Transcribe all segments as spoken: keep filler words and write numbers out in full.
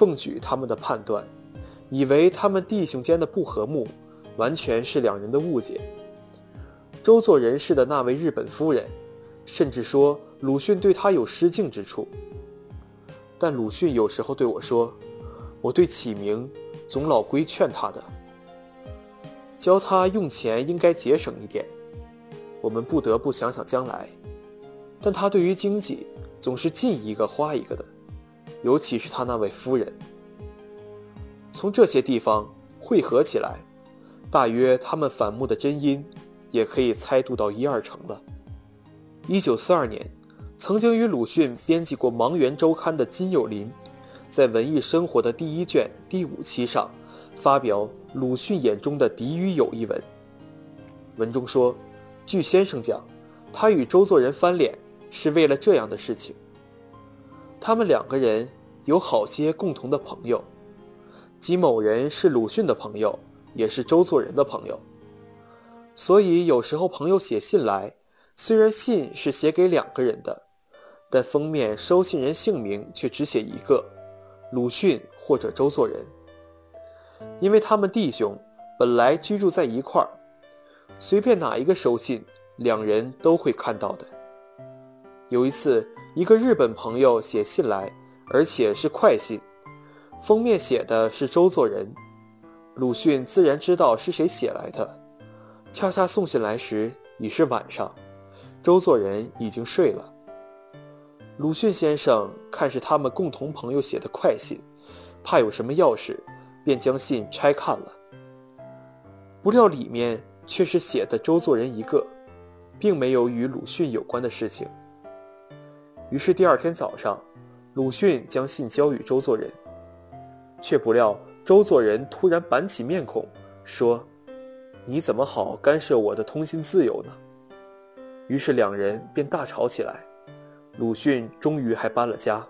凤举他们的判断，以为他们弟兄间的不和睦完全是两人的误解。周作人氏的那位日本夫人甚至说鲁迅对他有失敬之处，但鲁迅有时候对我说，我对启明总老规劝他的，教他用钱应该节省一点，我们不得不想想将来，但他对于经济总是进一个花一个的，尤其是他那位夫人。从这些地方汇合起来，大约他们反目的真因也可以猜度到一二成了。一九四二年，曾经与鲁迅编辑过《芒园周刊》的金有霖，在《文艺生活》的第一卷第五期上发表鲁迅眼中的敌与友一文。文中说，据先生讲，他与周作人翻脸是为了这样的事情：他们两个人有好些共同的朋友，即某人是鲁迅的朋友，也是周作人的朋友，所以有时候朋友写信来，虽然信是写给两个人的，但封面收信人姓名却只写一个，鲁迅或者周作人。因为他们弟兄本来居住在一块儿，随便哪一个收信，两人都会看到的。有一次，一个日本朋友写信来，而且是快信，封面写的是周作人，鲁迅自然知道是谁写来的。恰恰送信来时已是晚上，周作人已经睡了。鲁迅先生看是他们共同朋友写的快信，怕有什么要事，便将信拆看了，不料里面却是写的周作人一个，并没有与鲁迅有关的事情。于是第二天早上，鲁迅将信交与周作人，却不料周作人突然板起面孔说，你怎么好干涉我的通信自由呢？于是两人便大吵起来，鲁迅终于还搬了家。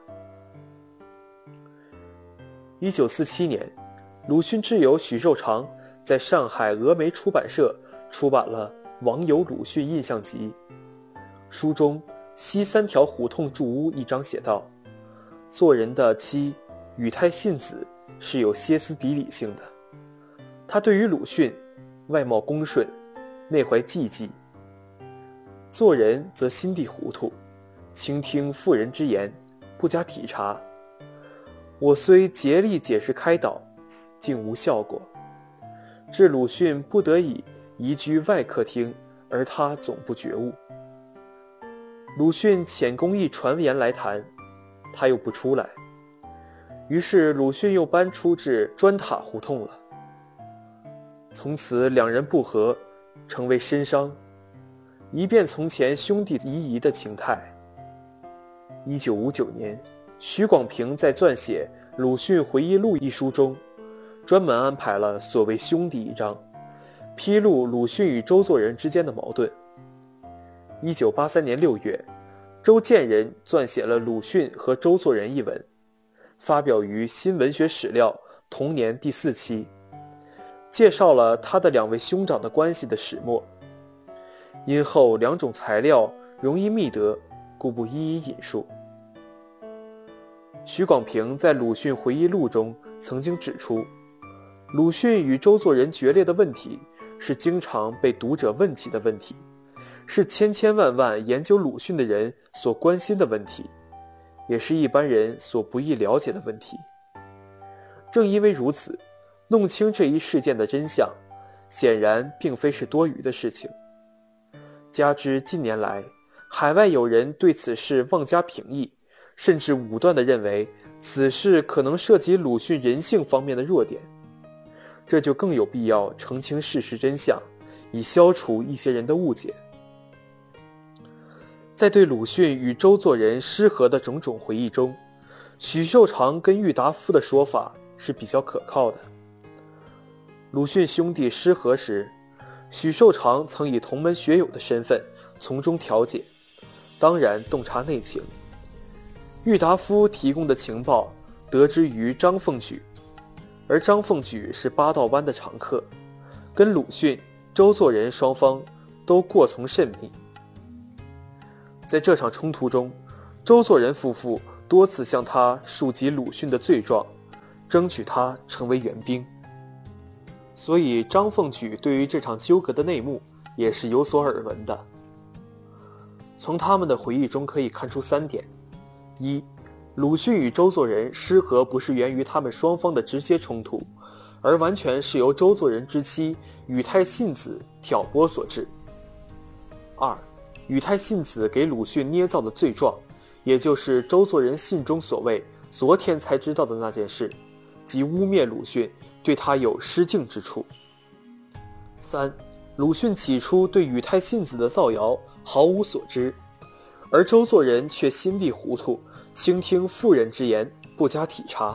一九四七年，鲁迅挚友许寿裳在上海峨眉出版社出版了《网友鲁迅印象集》，书中西三条胡同住屋一章写道，做人的妻语态信子是有歇斯底里性的，他对于鲁迅外貌恭顺，内怀忌忌，做人则心地糊涂，倾听妇人之言，不加体察。我虽竭力解释开导，竟无效果，致鲁迅不得已移居外客厅，而他总不觉悟。鲁迅遣公议传言来谈，他又不出来，于是鲁迅又搬出至砖塔胡同了。从此两人不和，成为深伤，一变从前兄弟谊谊的情态。一九五九年，许广平在撰写《鲁迅回忆录》一书中，专门安排了所谓兄弟一章，披露鲁迅与周作人之间的矛盾。一九八三年六月，周建人撰写了《鲁迅和周作人》一文，发表于《新文学史料》同年第四期，介绍了他的两位兄长的关系的始末。因后两种材料容易觅得，故不一一引述。许广平在《鲁迅回忆录》中曾经指出，鲁迅与周作人决裂的问题是经常被读者问起的问题，是千千万万研究鲁迅的人所关心的问题，也是一般人所不易了解的问题。正因为如此，弄清这一事件的真相，显然并非是多余的事情。加之近年来，海外有人对此事妄加评议，甚至武断地认为此事可能涉及鲁迅人性方面的弱点，这就更有必要澄清事实真相，以消除一些人的误解。在对鲁迅与周作人失和的种种回忆中，许寿裳跟郁达夫的说法是比较可靠的。鲁迅兄弟失和时，许寿裳曾以同门学友的身份从中调解，当然洞察内情。郁达夫提供的情报得知于张凤举，而张凤举是八道湾的常客，跟鲁迅、周作人双方都过从甚密。在这场冲突中，周作人夫妇多次向他述及鲁迅的罪状， 争取他成为援兵。所以张凤举对于这场纠葛的内幕也是有所耳闻的。从他们的回忆中可以看出三点：一，鲁迅与周作人失和不是源于他们双方的直接冲突，而完全是由周作人之妻宇太信子挑拨所致。二，宇太信子给鲁迅捏造的罪状，也就是周作人信中所谓昨天才知道的那件事，即污蔑鲁迅对他有失敬之处。三，鲁迅起初对宇太信子的造谣毫无所知，而周作人却心地糊涂，倾听妇人之言，不加体察。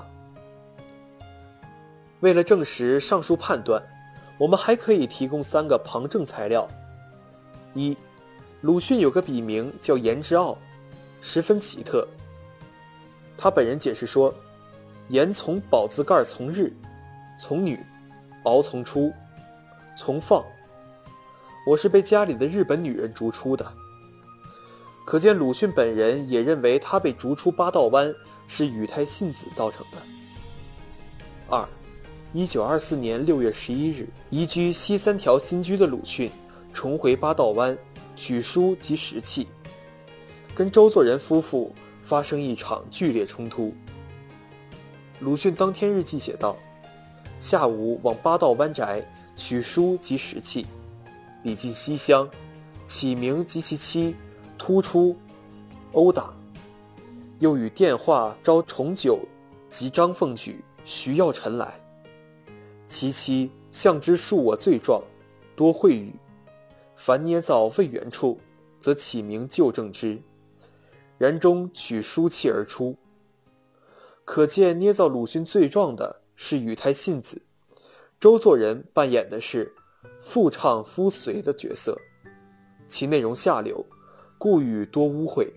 为了证实上述判断，我们还可以提供三个旁证材料。一，鲁迅有个笔名叫颜之傲，十分奇特。他本人解释说，颜从宝字盖从日，从女，敖从出，从放。我是被家里的日本女人逐出的。可见鲁迅本人也认为他被逐出八道湾是宇太信子造成的。二，一九二四年六月十一日，移居西三条新居的鲁迅重回八道湾取书及食器，跟周作人夫妇发生一场剧烈冲突。鲁迅当天日记写道：下午往八道湾宅取书及食器，笔进西厢，启明及其妻突出殴打，又与电话招重九及张凤举、徐耀臣来，其妻向之述我罪状，多秽语，凡捏造未原处，则启明就正之，然中取书契而出。可见捏造鲁迅罪状的是宇太信子，周作人扮演的是妇唱夫随的角色，其内容下流，故语多污秽。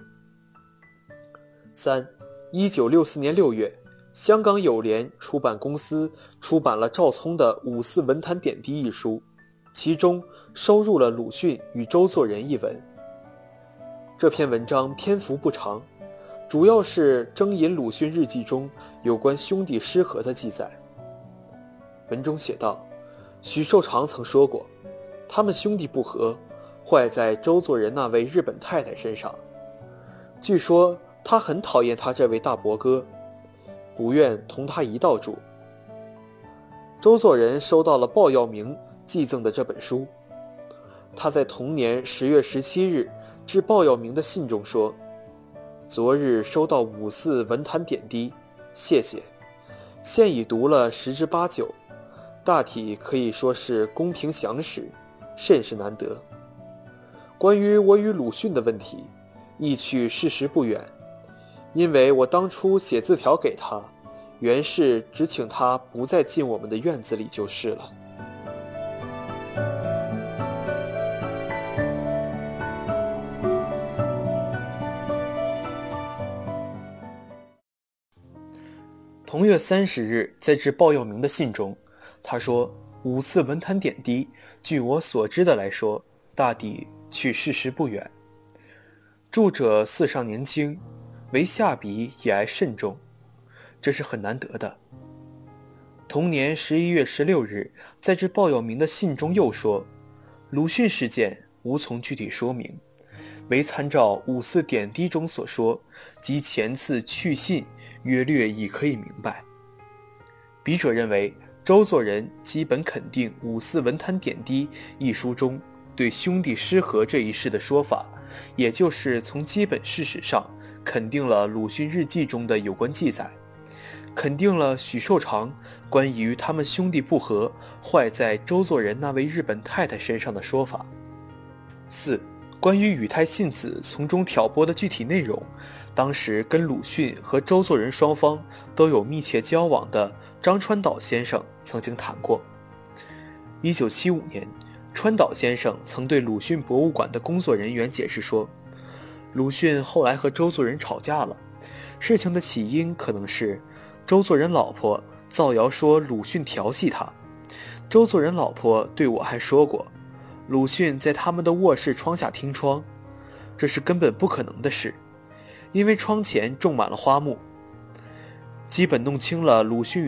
三，一九六四年六月，香港友联出版公司出版了赵聪的《五四文坛点滴》一书，其中收入了鲁迅与周作人一文。这篇文章篇幅不长，主要是征引鲁迅日记中有关兄弟失和的记载。文中写道，许寿裳曾说过，他们兄弟不和，坏在周作人那位日本太太身上。据说他很讨厌他这位大伯哥，不愿同他一道住。周作人收到了鲍耀明寄赠的这本书，他在同年十月十七日致鲍耀明的信中说，昨日收到五四文坛点滴，谢谢，现已读了十之八九，大体可以说是公平详实，甚是难得。关于我与鲁迅的问题，亦去事实不远，因为我当初写字条给他，原是只请他不再进我们的院子里就是了。同月三十日，在致鲍耀明的信中，他说，五四文坛点滴，据我所知的来说，大抵去事实不远。著者似尚年轻，唯下笔也爱慎重，这是很难得的。同年十一月十六日，在致鲍耀明的信中又说，鲁迅事件无从具体说明，唯参照五四点滴中所说及前次去信，约略已可以明白。笔者认为，周作人基本肯定《五四文坛点滴》一书中对兄弟失和这一事的说法，也就是从基本事实上肯定了鲁迅日记中的有关记载，肯定了许寿裳关于他们兄弟不和坏在周作人那位日本太太身上的说法。四，关于宇太信子从中挑拨的具体内容，当时跟鲁迅和周作人双方都有密切交往的张川岛先生曾经谈过。一九七五年，川岛先生曾对鲁迅博物馆的工作人员解释说，鲁迅后来和周作人吵架了，事情的起因可能是周作人老婆造谣说鲁迅调戏他，周作人老婆对我还说过，鲁迅在他们的卧室窗下听窗，这是根本不可能的事，因为窗前种满了花木。基本弄清了鲁迅